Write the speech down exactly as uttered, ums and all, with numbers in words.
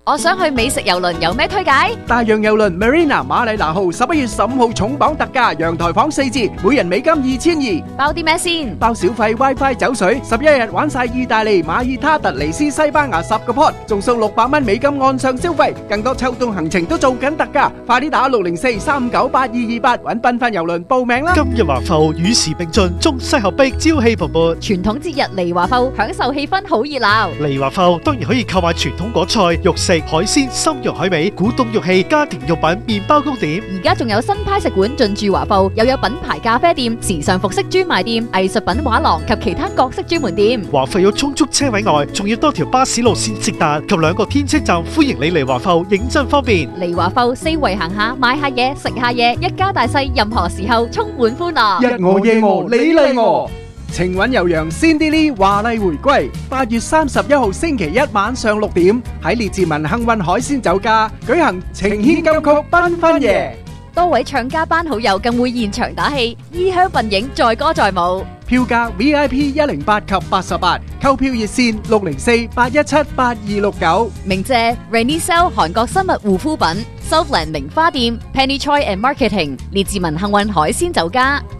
我想去美食郵輪，有咩推介？ 大洋郵輪 Marina 馬里拿號十一月十五號重磅特價，陽台房四折，每人美金二千二， 包啲咩先？ 包小費、WiFi、酒水，十一日玩晒意大利、馬爾他、突尼斯、西班牙十個 port，仲送六百蚊美金岸上消費，更多秋冬行程都做緊特價，快啲打六零四三五九八二二八揾繽紛郵輪報名啦！ 今日華埠與時並進，中西合璧，朝氣蓬勃。 傳統節日嚟華埠，享受氣氛好熱鬧。 嚟華埠當然可以購買傳統果菜、肉食、海鮮、參肉海味、古董玉器、家庭用品、麵包糕點。 而家仲有新派食館進駐華埠，又有品牌咖啡店、時尚服飾專賣店、藝術品畫廊及其他各式專門店。 華埠有充足車位外，仲要多條巴士路線直達及兩個天車站，歡迎你嚟華埠，認真方便。 嚟華埠四圍行下，買下嘢，食下嘢，一家大細任何時候充滿歡樂。 日我夜我你嚟我，情韻悠揚 Cindy Lee 華麗回歸，八月三十一號星期一晚上六點喺列治文幸運海鮮酒家舉行情牽金曲繽紛夜， 多位唱家班好友更會現場打氣，衣香鬢影，載歌載舞。 票價 V I P 一零八及八十八，購票熱線六零四八一七八二六九。 鳴謝 Renisel 韓國生物護膚品、Southland 名花店、Penny Choi and Marketing、列治文幸運海鮮酒家。